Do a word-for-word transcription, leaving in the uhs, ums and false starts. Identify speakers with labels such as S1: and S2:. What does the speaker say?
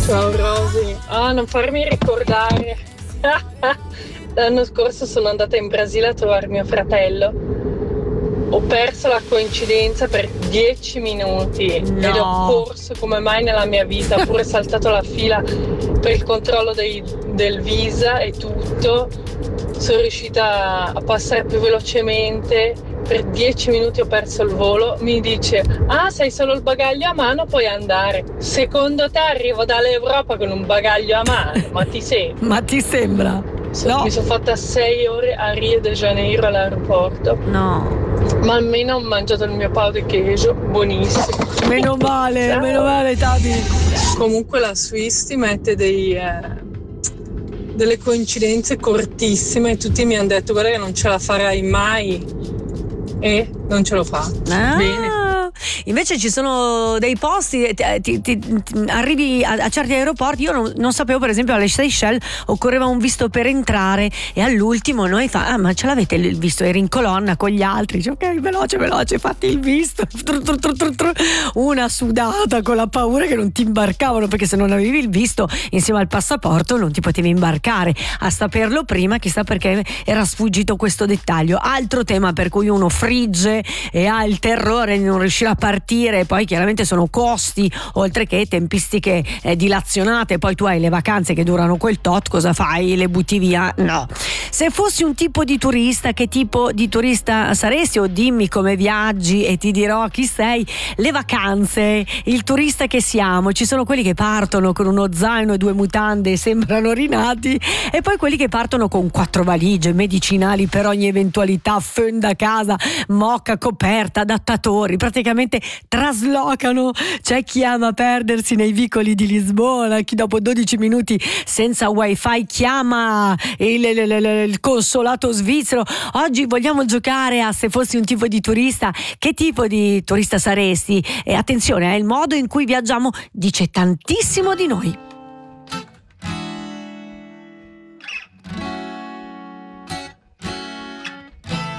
S1: Ciao Rosy. Ah, non farmi ricordare. L'anno scorso sono andata in Brasile a trovare mio fratello. Ho perso la coincidenza per dieci minuti
S2: No.
S1: ed ho corso come mai nella mia vita, ho pure saltato la fila per il controllo dei, del visa e tutto. Sono riuscita a passare più velocemente, per dieci minuti ho perso il volo. Mi dice: ah, sei solo il bagaglio a mano, puoi andare. Secondo te arrivo dall'Europa con un bagaglio a mano? Ma ti sembra?
S2: Ma ti sembra?
S1: So-
S2: No.
S1: Mi sono fatta sei ore a Rio de Janeiro all'aeroporto,
S2: No.
S1: ma almeno ho mangiato il mio pao di queijo, buonissimo.
S2: Meno male,
S1: Ciao.
S2: meno male, Tabi.
S1: Comunque la Swiss ti mette dei, eh, delle coincidenze cortissime. Tutti mi hanno detto: guarda che non ce la farai mai, e non ce l'ho fatta.
S2: Ah,
S1: Bene.
S2: invece ci sono dei posti, ti, ti- ti- arrivi a, a certi aeroporti. Io non, non sapevo, per esempio alle Seychelles occorreva un visto per entrare e all'ultimo noi fa: ah, ma ce l'avete il visto? Eri in colonna con gli altri. Dice: ok, veloce veloce, fatti il visto. Tru, tru, tru, tru, tru. Una sudata con la paura che non ti imbarcavano, perché se non avevi il visto insieme al passaporto non ti potevi imbarcare. A saperlo prima, chissà perché era sfuggito questo dettaglio. Altro tema per cui uno frigge e ha il terrore di non riuscire a partire. Poi chiaramente sono costi, oltre che tempistiche eh, dilazionate. Poi tu hai le vacanze che durano quel tot, cosa fai? Le butti via? No. Se fossi un tipo di turista, che tipo di turista saresti? O dimmi come viaggi e ti dirò chi sei. Le vacanze, il turista che siamo. Ci sono quelli che partono con uno zaino e due mutande e sembrano rinati, e poi quelli che partono con quattro valigie, medicinali per ogni eventualità, fön da casa, mocca, coperta, adattatori, praticamente traslocano. C'è chi ama perdersi nei vicoli di Lisbona, chi dopo dodici minuti senza wifi chiama il, il, il, il consolato svizzero. Oggi vogliamo giocare a se fossi un tipo di turista. Che tipo di turista saresti? E attenzione, è il modo in cui viaggiamo dice tantissimo di noi.